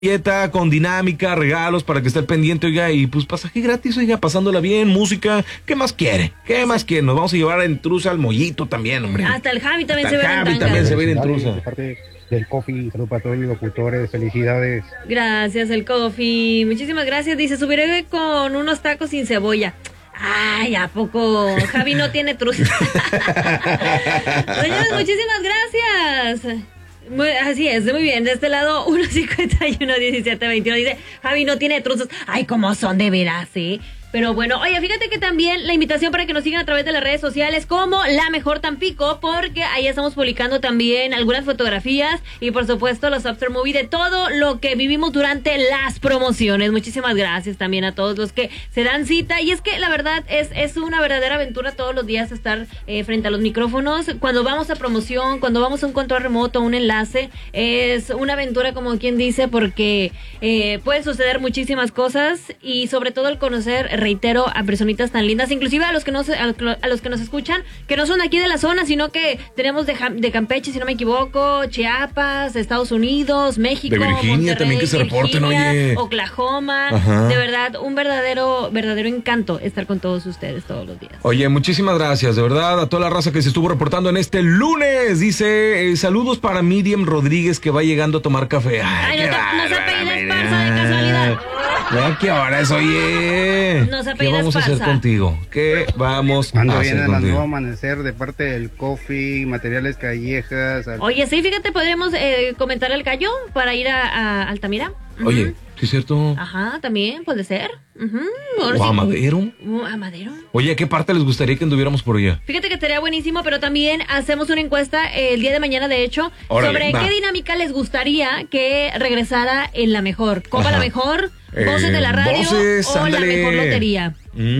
dieta con dinámica, regalos para que esté al pendiente, oiga, y pues pasaje gratis, oiga, pasándola bien, música, ¿qué más quiere? ¿Qué más quiere? Nos vamos a llevar en trusa al Mollito también, hombre. Hasta el Javi también se ve en Javi también se ve en trusa. De parte del Coffee, salud para todos los locutores, felicidades. Gracias, el Coffee. Muchísimas gracias. Dice, subiré con unos tacos sin cebolla. Ay, ¿a poco Javi no tiene truza? Señores, muchísimas gracias. Así es, muy bien. De este lado, 151-1721 dice, Javi no tiene truzos. Ay, cómo son de veras, ¿eh? Pero bueno, oye, fíjate que también la invitación para que nos sigan a través de las redes sociales como La Mejor Tampico, porque ahí estamos publicando también algunas fotografías y por supuesto los after movie de todo lo que vivimos durante las promociones. Muchísimas gracias también a todos los que se dan cita, y es que la verdad es una verdadera aventura todos los días estar frente a los micrófonos. Cuando vamos a promoción, cuando vamos a un control remoto, a un enlace, es una aventura como quien dice, porque pueden suceder muchísimas cosas y sobre todo el conocer, reitero, a personitas tan lindas, inclusive a los que nos escuchan, que no son aquí de la zona, sino que tenemos de Campeche, si no me equivoco, Chiapas, Estados Unidos, México, de Virginia, Monterrey, también que se reporten, oye. Oklahoma. Ajá. De verdad, un verdadero encanto estar con todos ustedes todos los días. Oye, muchísimas gracias, de verdad, a toda la raza que se estuvo reportando en este lunes. Dice, saludos para Miriam Rodríguez, que va llegando a tomar café. Ay, no se apellida Esparza de casualidad. Mira qué hora es, oye. ¿Qué vamos a hacer contigo? ¿Qué vamos a hacer contigo? contigo? Nuevo amanecer de parte del Coffee, Materiales Callejas. Oye, sí, fíjate, podríamos comentar al Cayo para ir a Altamira. Oye, ¿sí es cierto? Ajá, también puede ser. ¿O a Madero? ¿A Madero? Oye, ¿a qué parte les gustaría que anduviéramos por allá? Fíjate que estaría buenísimo, pero también hacemos una encuesta el día de mañana, de hecho, sobre qué dinámica les gustaría que regresara en La Mejor. Copa La Mejor, Voces de la Radio o La Mejor Lotería.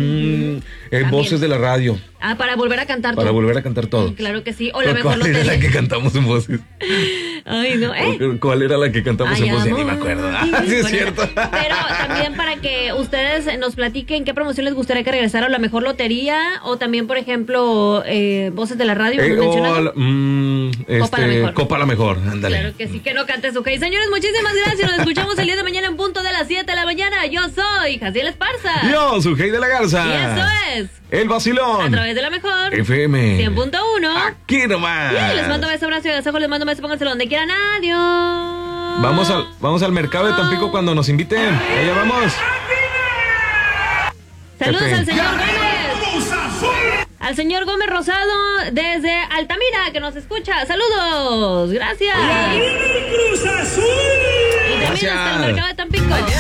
Voces de la radio. Para volver a cantar todo. Para volver a cantar todo. Claro que sí. O La Mejor Lotería. ¿Cuál era la que cantamos en Voces? Ay, no, ¿Cuál era la que cantamos en Voces? Ni me acuerdo. Sí, es cierto. Pero también para que ustedes nos platiquen qué promoción les gustaría que regresara, o La Mejor Lotería, o también, por ejemplo, Voces de la Radio. Copa La Mejor, ándale. Claro que sí, que no cantes su. Señores, muchísimas gracias. Nos escuchamos el día de mañana en punto de las 7 de la mañana. Yo soy Jaciel Esparza. Yo soy Hey de la Garza. Y eso es El Vacilón. A través de La Mejor FM 100.1. Aquí nomás. Y les mando beso, abrazo y agasajo. Les mando beso, pónganselo donde quieran. Adiós. Vamos al mercado de Tampico cuando nos inviten. Allá vamos. Saludos al señor Gómez. Al señor Gómez Rosado desde Altamira, que nos escucha. Saludos. Gracias. Cruz Azul. Y también hasta el mercado de Tampico.